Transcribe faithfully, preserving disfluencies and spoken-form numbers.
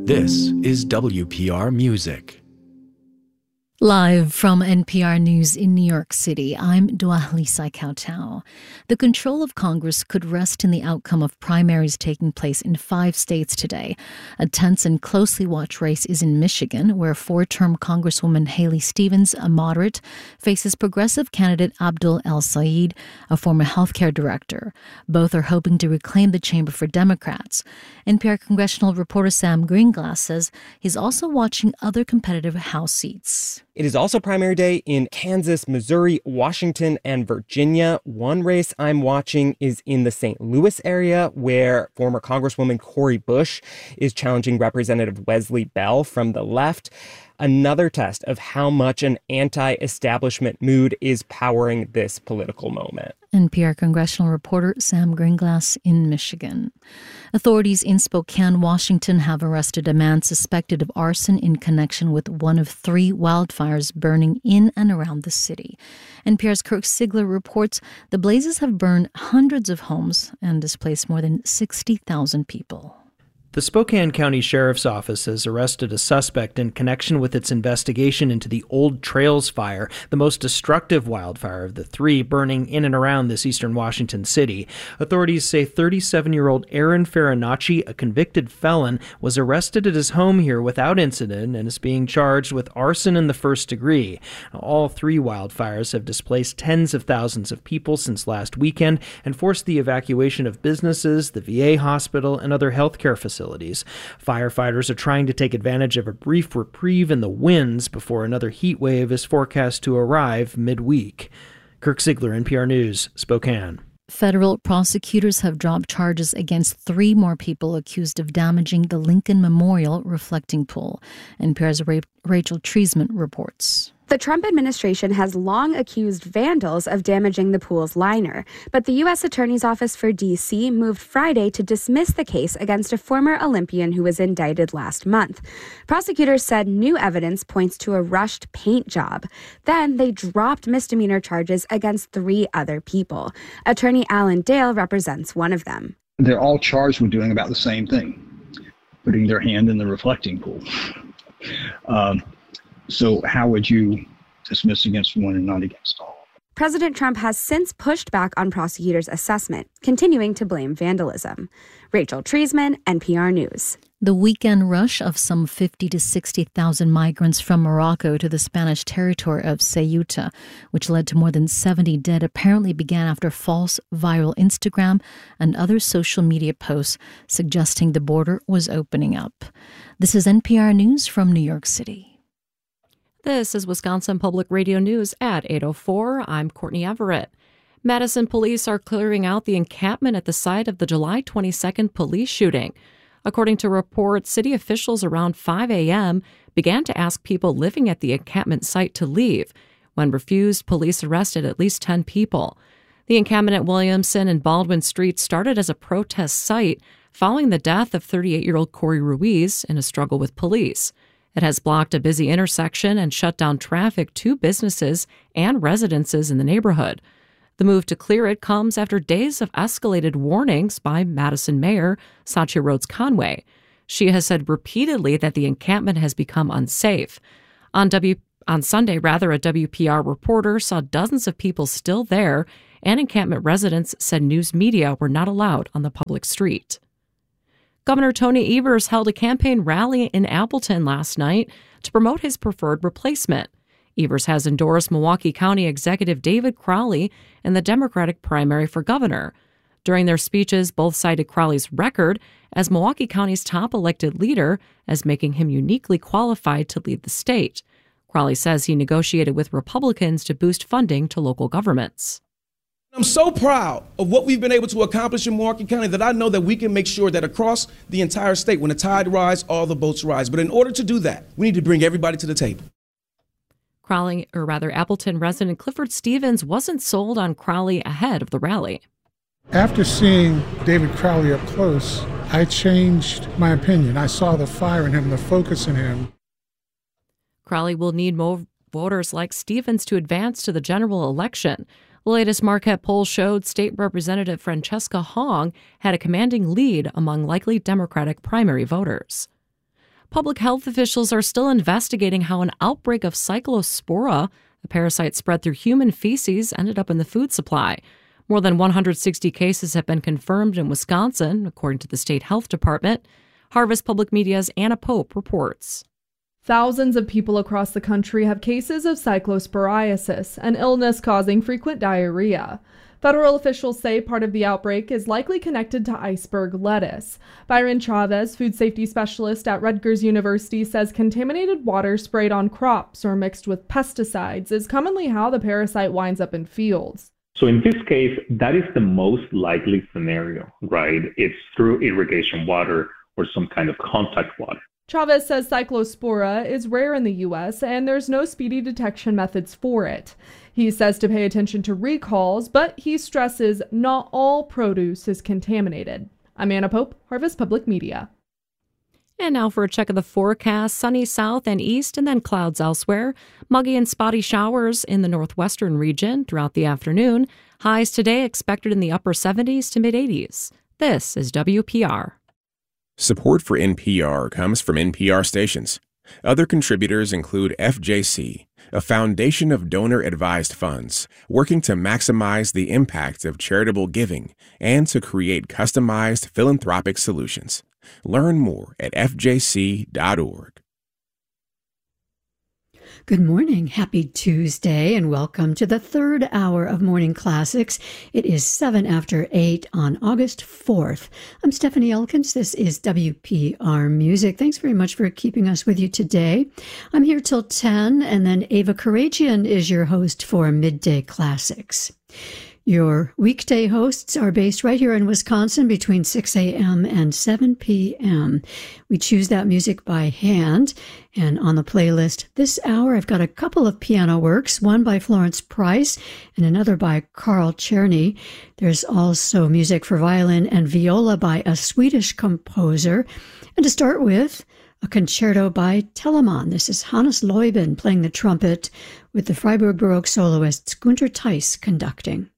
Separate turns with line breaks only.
This is W P R Music.
Live from N P R News in New York City, I'm Dua Lisa Kautau. The control of Congress could rest in the outcome of primaries taking place in five states today. A tense and closely watched race is in Michigan, where four-term Congresswoman Haley Stevens, a moderate, faces progressive candidate Abdul El-Sayed, a former healthcare director. Both are hoping to reclaim the chamber for Democrats. N P R congressional reporter Sam Greenglass says he's also watching other competitive House seats.
It is also primary day in Kansas, Missouri, Washington, and Virginia. One race I'm watching is in the Saint Louis area, where former Congresswoman Cori Bush is challenging Representative Wesley Bell from the left. Another test of how much an anti-establishment mood is powering this political moment.
N P R congressional reporter Sam Greenglass in Michigan. Authorities in Spokane, Washington have arrested a man suspected of arson in connection with one of three wildfires burning in and around the city. N P R's Kirk Sigler reports the blazes have burned hundreds of homes and displaced more than sixty thousand people.
The Spokane County Sheriff's Office has arrested a suspect in connection with its investigation into the Old Trails Fire, the most destructive wildfire of the three burning in and around this eastern Washington city. Authorities say thirty-seven-year-old Aaron Farinacci, a convicted felon, was arrested at his home here without incident and is being charged with arson in the first degree. All three wildfires have displaced tens of thousands of people since last weekend and forced the evacuation of businesses, the V A hospital, and other healthcare facilities. Firefighters are trying to take advantage of a brief reprieve in the winds before another heat wave is forecast to arrive midweek. Kirk Sigler, N P R News, Spokane.
Federal prosecutors have dropped charges against three more people accused of damaging the Lincoln Memorial reflecting pool. N P R's Rachel Treisman reports.
The Trump administration has long accused vandals of damaging the pool's liner, but the U S Attorney's Office for D C moved Friday to dismiss the case against a former Olympian who was indicted last month. Prosecutors said new evidence points to a rushed paint job. Then they dropped misdemeanor charges against three other people. Attorney Alan Dale represents one of them.
They're all charged with doing about the same thing, putting their hand in the reflecting pool. Um, So how would you dismiss against one and not against all?
President Trump has since pushed back on prosecutors' assessment, continuing to blame vandalism. Rachel Treisman, N P R News.
The weekend rush of some fifty to sixty thousand migrants from Morocco to the Spanish territory of Ceuta, which led to more than seventy dead, apparently began after false viral Instagram and other social media posts suggesting the border was opening up. This is N P R News from New York City.
This is Wisconsin Public Radio News at eight oh four. I'm Courtney Everett. Madison police are clearing out the encampment at the site of the July twenty-second police shooting. According to reports, city officials around five a.m. began to ask people living at the encampment site to leave. When refused, police arrested at least ten people. The encampment at Williamson and Baldwin Street started as a protest site following the death of thirty-eight-year-old Corey Ruiz in a struggle with police. It has blocked a busy intersection and shut down traffic to businesses and residences in the neighborhood. The move to clear it comes after days of escalated warnings by Madison Mayor Satya Rhodes Conway. She has said repeatedly that the encampment has become unsafe. On W on Sunday, rather, a W P R reporter saw dozens of people still there, and encampment residents said news media were not allowed on the public street. Governor Tony Evers held a campaign rally in Appleton last night to promote his preferred replacement. Evers has endorsed Milwaukee County Executive David Crowley in the Democratic primary for governor. During their speeches, both cited Crowley's record as Milwaukee County's top elected leader as making him uniquely qualified to lead the state. Crowley says he negotiated with Republicans to boost funding to local governments.
I'm so proud of what we've been able to accomplish in Milwaukee County that I know that we can make sure that across the entire state, when the tide rises, all the boats rise. But in order to do that, we need to bring everybody to the table.
Crowley, or rather Appleton resident Clifford Stevens, wasn't sold on Crowley ahead of the rally.
After seeing David Crowley up close, I changed my opinion. I saw the fire in him, the focus in him.
Crowley will need more voters like Stevens to advance to the general election. The latest Marquette poll showed State Representative Francesca Hong had a commanding lead among likely Democratic primary voters. Public health officials are still investigating how an outbreak of Cyclospora, a parasite spread through human feces, ended up in the food supply. More than one hundred sixty cases have been confirmed in Wisconsin, according to the state health department. Harvest Public Media's Anna Pope reports.
Thousands of people across the country have cases of cyclosporiasis, an illness causing frequent diarrhea. Federal officials say part of the outbreak is likely connected to iceberg lettuce. Byron Chavez, food safety specialist at Rutgers University, says contaminated water sprayed on crops or mixed with pesticides is commonly how the parasite winds up in fields.
So in this case, that is the most likely scenario, right? It's through irrigation water or some kind of contact water.
Chavez says Cyclospora is rare in the U S and there's no speedy detection methods for it. He says to pay attention to recalls, but he stresses not all produce is contaminated. I'm Anna Pope, Harvest Public Media.
And now for a check of the forecast. Sunny south and east and then clouds elsewhere. Muggy and spotty showers in the northwestern region throughout the afternoon. Highs today expected in the upper seventies to mid-eighties. This is W P R.
Support for N P R comes from N P R stations. Other contributors include F J C, a foundation of donor-advised funds working to maximize the impact of charitable giving and to create customized philanthropic solutions. Learn more at f j c dot org.
Good morning. Happy Tuesday and welcome to the third hour of Morning Classics. It is seven after eight on August fourth. I'm Stephanie Elkins. This is W P R Music. Thanks very much for keeping us with you today. I'm here till ten, and then Ava Karagian is your host for Midday Classics. Your weekday hosts are based right here in Wisconsin between six a.m. and seven p.m. We choose that music by hand, and on the playlist this hour I've got a couple of piano works, one by Florence Price and another by Carl Czerny. There's also music for violin and viola by a Swedish composer. And to start with, a concerto by Telemann. This is Hannes Leuben playing the trumpet with the Freiburg Baroque soloists Gunter Theiss conducting.